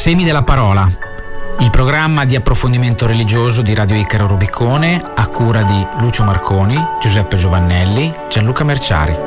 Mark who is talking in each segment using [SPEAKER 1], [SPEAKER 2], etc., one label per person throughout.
[SPEAKER 1] Semi della parola, il programma di approfondimento religioso di Radio Icaro Rubicone a cura di Lucio Marconi, Giuseppe Giovannelli, Gianluca Merciari.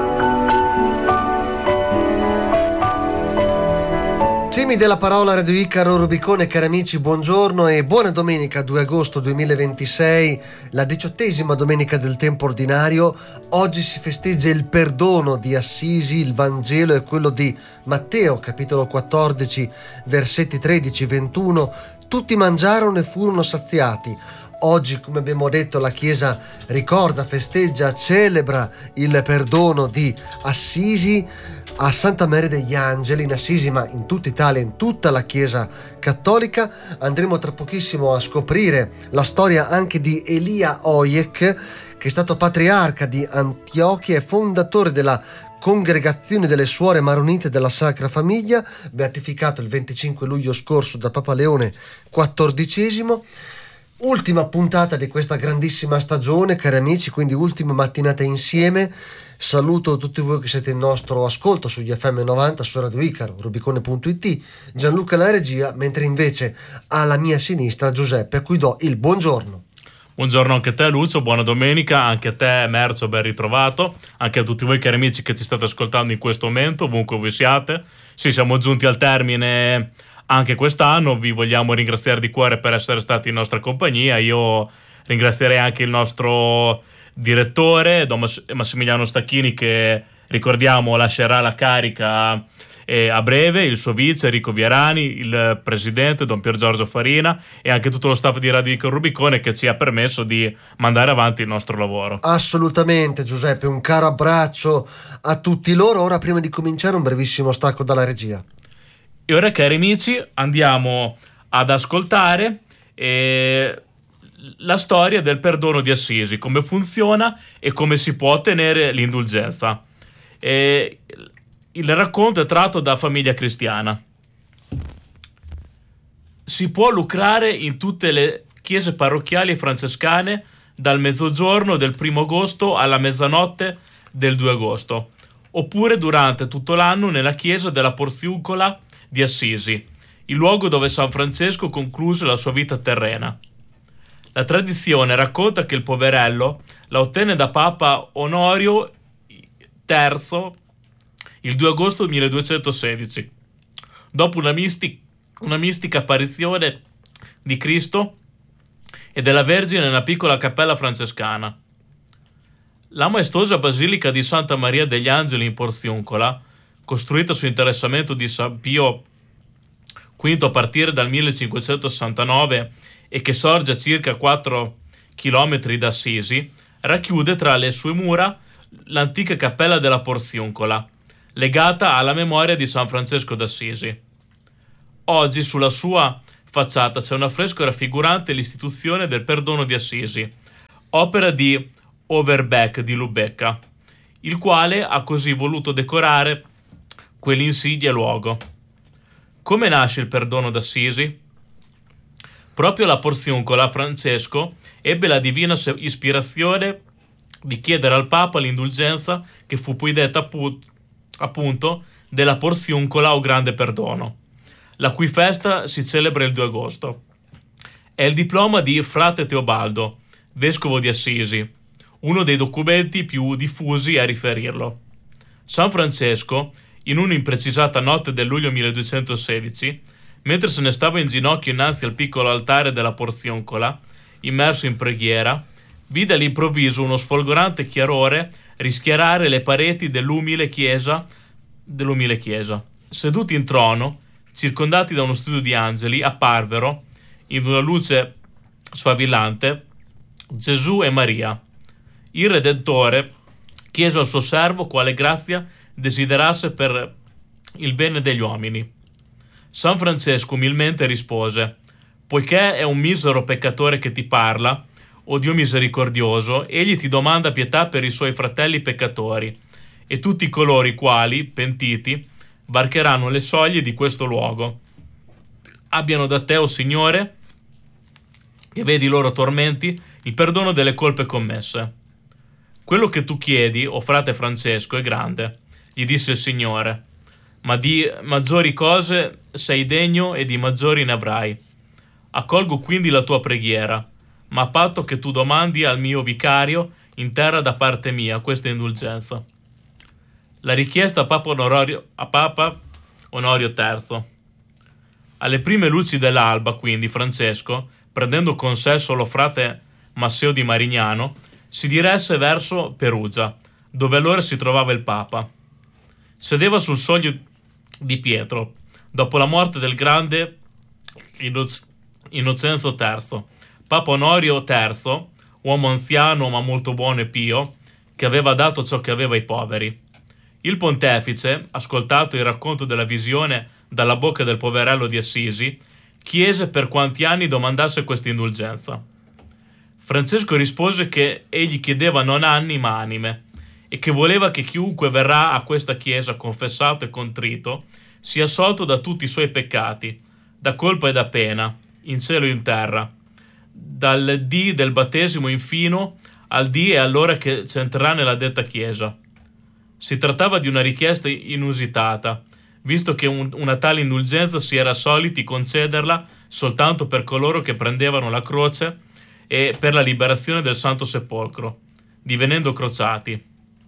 [SPEAKER 2] Semi della parola Radio Icaro Rubicone, cari amici, buongiorno e buona domenica 2 agosto 2026, la 18ª domenica del tempo ordinario. Oggi si festeggia il perdono di Assisi, il Vangelo è quello di Matteo, capitolo 14, versetti 13-21. Tutti mangiarono e furono saziati. Oggi, come abbiamo detto, la Chiesa ricorda, festeggia, celebra il perdono di Assisi a Santa Maria degli Angeli in Assisi, ma in tutta Italia, in tutta la Chiesa cattolica. Andremo tra pochissimo a scoprire la storia anche di Elia Oiek, che è stato patriarca di Antiochia e fondatore della Congregazione delle Suore Maronite della Sacra Famiglia, beatificato il 25 luglio scorso da Papa Leone XIV. Ultima puntata di questa grandissima stagione, cari amici, quindi ultima mattinata insieme. Saluto tutti voi che siete in nostro ascolto sugli FM 90 su Radio Icaro, rubicone.it, Gianluca la regia, mentre invece alla mia sinistra Giuseppe, a cui do il buongiorno.
[SPEAKER 3] Buongiorno anche a te Lucio, buona domenica, anche a te Merzo, ben ritrovato, anche a tutti voi cari amici che ci state ascoltando in questo momento, ovunque voi siate. Sì, siamo giunti al termine anche quest'anno, vi vogliamo ringraziare di cuore per essere stati in nostra compagnia. Io ringrazierei anche il nostro direttore Don Massimiliano Stacchini, che ricordiamo lascerà la carica a breve, il suo vice Enrico Vierani, il presidente Don Pier Giorgio Farina e anche tutto lo staff di Radio Icaro Rubicone che ci ha permesso di mandare avanti il nostro lavoro.
[SPEAKER 2] Assolutamente Giuseppe, un caro abbraccio a tutti loro. Ora, prima di cominciare, un brevissimo stacco dalla regia.
[SPEAKER 3] E ora, cari amici, andiamo ad ascoltare la storia del perdono di Assisi, come funziona e come si può ottenere l'indulgenza. Il racconto è tratto da Famiglia Cristiana. Si può lucrare in tutte le chiese parrocchiali francescane dal mezzogiorno del 1 agosto alla mezzanotte del 2 agosto, oppure durante tutto l'anno nella chiesa della Porziuncola di Assisi, il luogo dove San Francesco concluse la sua vita terrena. La tradizione racconta che il poverello la ottenne da Papa Onorio III il 2 agosto 1216, dopo una mistica apparizione di Cristo e della Vergine nella piccola cappella francescana. La maestosa basilica di Santa Maria degli Angeli in Porziuncola, costruita su interessamento di San Pio V a partire dal 1569 e che sorge a circa 4 km da Assisi, racchiude tra le sue mura l'antica cappella della Porziuncola, legata alla memoria di San Francesco d'Assisi. Oggi sulla sua facciata c'è un affresco raffigurante l'istituzione del perdono di Assisi, opera di Overbeck di Lubecca, il quale ha così voluto decorare quell'insigne luogo. Come nasce il perdono d'Assisi? Proprio la Porziuncola Francesco ebbe la divina ispirazione di chiedere al Papa l'indulgenza, che fu poi detta appunto della Porziuncola o Grande Perdono, la cui festa si celebra il 2 agosto. È il diploma di Frate Teobaldo, vescovo di Assisi, uno dei documenti più diffusi a riferirlo. San Francesco, in un'imprecisata notte del luglio 1216, mentre se ne stava in ginocchio innanzi al piccolo altare della Porziuncola, immerso in preghiera, vide all'improvviso uno sfolgorante chiarore rischiarare le pareti dell'umile chiesa. Seduti in trono, circondati da uno studio di angeli, apparvero, in una luce sfavillante, Gesù e Maria. Il Redentore chiese al suo servo quale grazia desiderasse per il bene degli uomini. San Francesco umilmente rispose: poiché è un misero peccatore che ti parla, o Dio misericordioso, egli ti domanda pietà per i suoi fratelli peccatori e tutti coloro i quali, pentiti, varcheranno le soglie di questo luogo. Abbiano da te, o Signore, che vedi i loro tormenti, il perdono delle colpe commesse. Quello che tu chiedi, o frate Francesco, è grande, gli disse il Signore, ma di maggiori cose sei degno e di maggiori ne avrai. Accolgo quindi la tua preghiera, ma a patto che tu domandi al mio vicario in terra da parte mia questa indulgenza. La richiesta a Papa Onorio III. Alle prime luci dell'alba, quindi, Francesco, prendendo con sé solo frate Masseo di Marignano, si diresse verso Perugia, dove allora si trovava il Papa. Sedeva sul soglio di Pietro, dopo la morte del grande Innocenzo III. Papa Onorio III, uomo anziano ma molto buono e pio, che aveva dato ciò che aveva ai poveri. Il pontefice, ascoltato il racconto della visione dalla bocca del poverello di Assisi, chiese per quanti anni domandasse questa indulgenza. Francesco rispose che egli chiedeva non anni ma anime, e che voleva che chiunque verrà a questa chiesa confessato e contrito sia assolto da tutti i suoi peccati, da colpa e da pena, in cielo e in terra, dal dì del battesimo infino al dì e all'ora che c'entrerà nella detta chiesa. Si trattava di una richiesta inusitata, visto che una tale indulgenza si era soliti concederla soltanto per coloro che prendevano la croce e per la liberazione del Santo Sepolcro, divenendo crociati.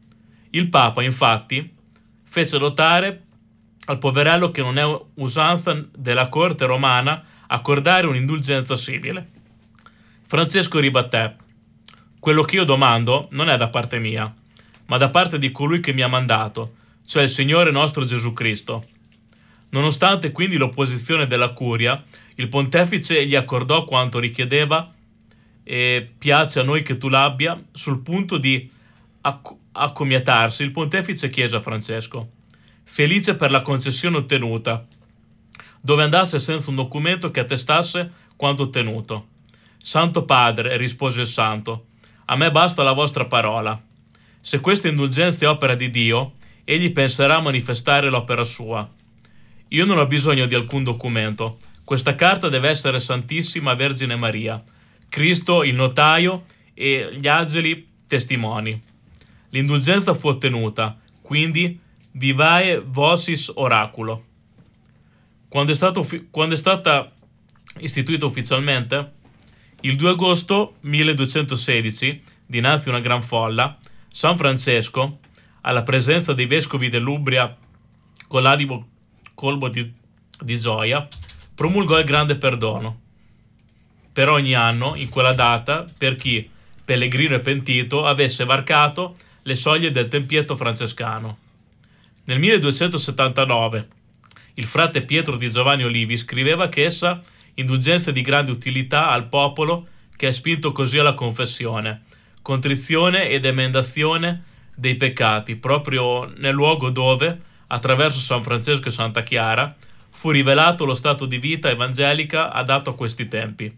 [SPEAKER 3] Il Papa, infatti, fece notare al poverello che non è usanza della corte romana accordare un'indulgenza simile. Francesco ribatté: quello che io domando non è da parte mia, ma da parte di colui che mi ha mandato, cioè il Signore nostro Gesù Cristo. Nonostante quindi l'opposizione della curia, il pontefice gli accordò quanto richiedeva e piace a noi che tu l'abbia. Sul punto di accomiatarsi, il pontefice chiese a Francesco, felice per la concessione ottenuta, dove andasse senza un documento che attestasse quanto ottenuto. Santo Padre, rispose il santo, a me basta la vostra parola. Se questa indulgenza è opera di Dio, egli penserà a manifestare l'opera sua. Io non ho bisogno di alcun documento. Questa carta deve essere Santissima Vergine Maria, Cristo il notaio e gli angeli testimoni. L'indulgenza fu ottenuta, quindi vivae vocis oraculo. Quando è stata istituita ufficialmente, il 2 agosto 1216, dinanzi a una gran folla, San Francesco, alla presenza dei vescovi dell'Umbria con l'animo colmo di gioia, promulgò il grande perdono per ogni anno in quella data per chi, pellegrino e pentito, avesse varcato le soglie del tempietto francescano. Nel 1279 il frate Pietro di Giovanni Olivi scriveva che essa indulgenza di grande utilità al popolo che è spinto così alla confessione, contrizione ed emendazione dei peccati, proprio nel luogo dove, attraverso San Francesco e Santa Chiara, fu rivelato lo stato di vita evangelica adatto a questi tempi.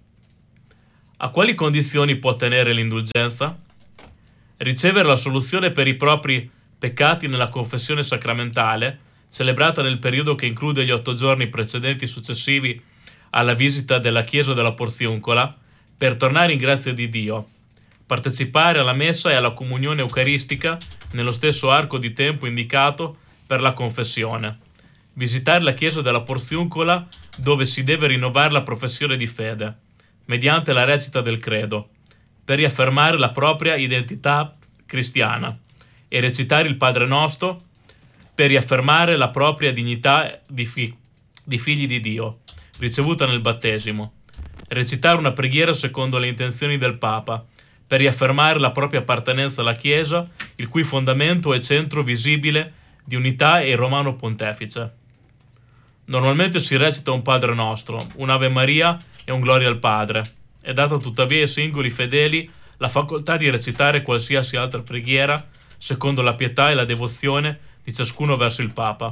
[SPEAKER 3] A quali condizioni può ottenere l'indulgenza? Ricevere la soluzione per i propri peccati nella confessione sacramentale, celebrata nel periodo che include gli 8 giorni precedenti e successivi alla visita della Chiesa della Porziuncola, per tornare in grazia di Dio, partecipare alla messa e alla comunione eucaristica nello stesso arco di tempo indicato per la confessione, visitare la Chiesa della Porziuncola dove si deve rinnovare la professione di fede, mediante la recita del credo, per riaffermare la propria identità cristiana, e recitare il Padre Nostro per riaffermare la propria dignità di figli di Dio, ricevuta nel battesimo, recitare una preghiera secondo le intenzioni del Papa, per riaffermare la propria appartenenza alla Chiesa, il cui fondamento è centro visibile di unità e il Romano Pontefice. Normalmente si recita un Padre Nostro, un Ave Maria e un Gloria al Padre. È data tuttavia ai singoli fedeli la facoltà di recitare qualsiasi altra preghiera secondo la pietà e la devozione di ciascuno verso il Papa.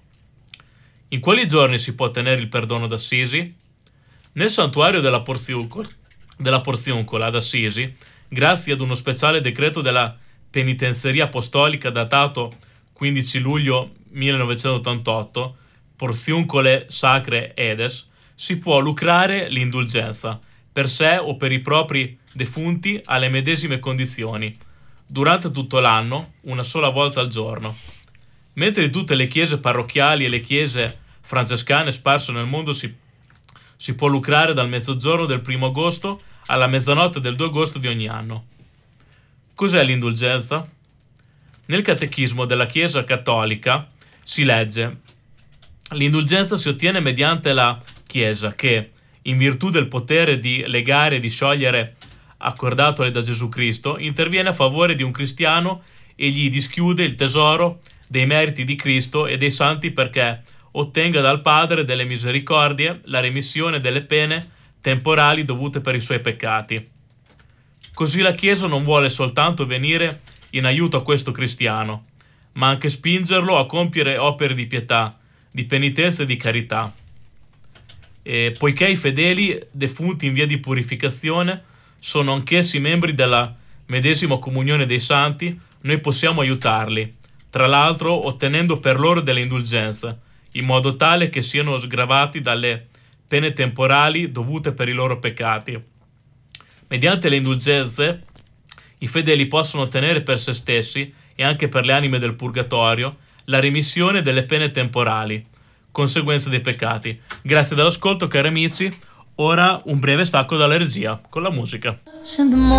[SPEAKER 3] In quali giorni si può ottenere il perdono d'Assisi? Nel santuario della Porziuncola ad Assisi, grazie ad uno speciale decreto della penitenzeria apostolica datato 15 luglio 1988, Porziuncole Sacre Edes, si può lucrare l'indulgenza per sé o per i propri defunti alle medesime condizioni, durante tutto l'anno, una sola volta al giorno. Mentre in tutte le chiese parrocchiali e le chiese francescane sparse nel mondo si può lucrare dal mezzogiorno del 1 agosto alla mezzanotte del 2 agosto di ogni anno. Cos'è l'indulgenza? Nel catechismo della Chiesa Cattolica si legge: l'indulgenza si ottiene mediante la Chiesa che, in virtù del potere di legare e di sciogliere accordatole da Gesù Cristo, interviene a favore di un cristiano e gli dischiude il tesoro dei meriti di Cristo e dei santi perché ottenga dal Padre delle misericordie la remissione delle pene temporali dovute per i suoi peccati. Così la Chiesa non vuole soltanto venire in aiuto a questo cristiano, ma anche spingerlo a compiere opere di pietà, di penitenza e di carità. E poiché i fedeli defunti in via di purificazione sono anch'essi membri della medesima comunione dei santi, noi possiamo aiutarli, tra l'altro ottenendo per loro delle indulgenze, in modo tale che siano sgravati dalle pene temporali dovute per i loro peccati. Mediante le indulgenze, i fedeli possono ottenere per se stessi e anche per le anime del purgatorio la remissione delle pene temporali, conseguenze dei peccati. Grazie dell'ascolto, cari amici. Ora un breve stacco dalla regia con la musica.